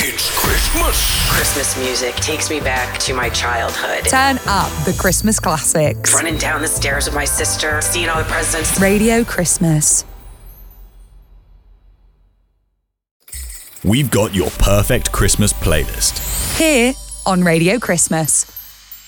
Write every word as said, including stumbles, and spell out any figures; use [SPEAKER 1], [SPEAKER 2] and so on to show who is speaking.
[SPEAKER 1] It's Christmas.
[SPEAKER 2] Christmas music takes me back to my childhood.
[SPEAKER 3] Turn up the Christmas classics.
[SPEAKER 2] Running down the stairs with my sister, seeing all the presents.
[SPEAKER 3] Radio Christmas.
[SPEAKER 4] We've got your perfect Christmas playlist
[SPEAKER 3] Here on Radio Christmas.